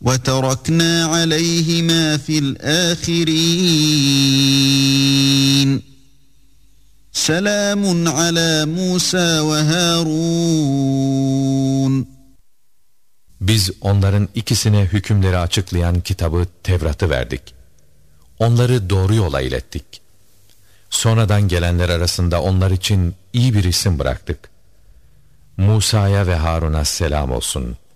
وَتَرَكْنَا عَلَيْهِمَا فِي الْآخِرِينَ سَلَامٌ عَلَى مُوسَى وَهَارُونَ. Biz onların ikisine hükümleri açıklayan kitabı Tevrat'ı verdik. Onları doğru yola ilettik. Sonradan gelenler arasında onlar için iyi bir isim bıraktık. Musa'ya ve Harun'a selam olsun.